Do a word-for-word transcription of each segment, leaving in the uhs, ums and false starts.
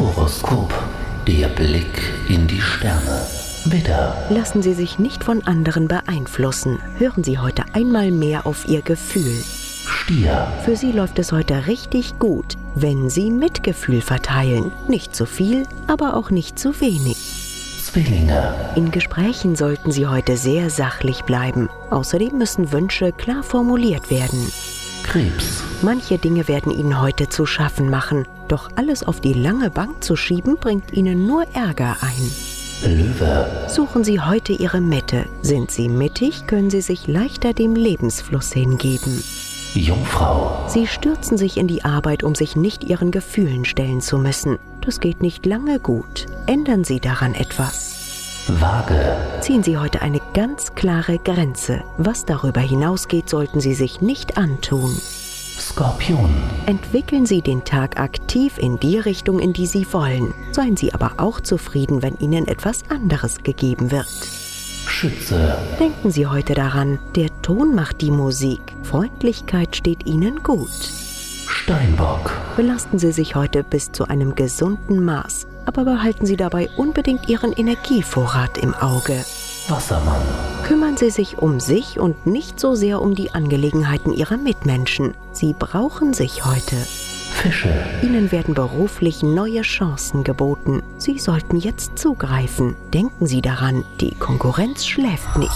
Horoskop, der Blick in die Sterne. Widder. Lassen Sie sich nicht von anderen beeinflussen. Hören Sie heute einmal mehr auf Ihr Gefühl. Stier. Für Sie läuft es heute richtig gut, wenn Sie Mitgefühl verteilen. Nicht zu viel, aber auch nicht zu wenig. Zwillinge. In Gesprächen sollten Sie heute sehr sachlich bleiben. Außerdem müssen Wünsche klar formuliert werden. Krebs. Manche Dinge werden Ihnen heute zu schaffen machen. Doch alles auf die lange Bank zu schieben, bringt Ihnen nur Ärger ein. Löwe. Suchen Sie heute Ihre Mitte. Sind Sie mittig, können Sie sich leichter dem Lebensfluss hingeben. Jungfrau. Sie stürzen sich in die Arbeit, um sich nicht Ihren Gefühlen stellen zu müssen. Das geht nicht lange gut. Ändern Sie daran etwas. Waage. Ziehen Sie heute eine ganz klare Grenze. Was darüber hinausgeht, sollten Sie sich nicht antun. Skorpion. Entwickeln Sie den Tag aktiv in die Richtung, in die Sie wollen. Seien Sie aber auch zufrieden, wenn Ihnen etwas anderes gegeben wird. Schütze. Denken Sie heute daran, der Ton macht die Musik. Freundlichkeit steht Ihnen gut. Steinbock. Belasten Sie sich heute bis zu einem gesunden Maß, aber behalten Sie dabei unbedingt Ihren Energievorrat im Auge. Wassermann. Kümmern Sie sich um sich und nicht so sehr um die Angelegenheiten Ihrer Mitmenschen. Sie brauchen sich heute. Fische. Ihnen werden beruflich neue Chancen geboten. Sie sollten jetzt zugreifen. Denken Sie daran, die Konkurrenz schläft nicht.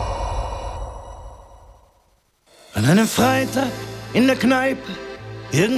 An einem Freitag in der Kneipe, irgend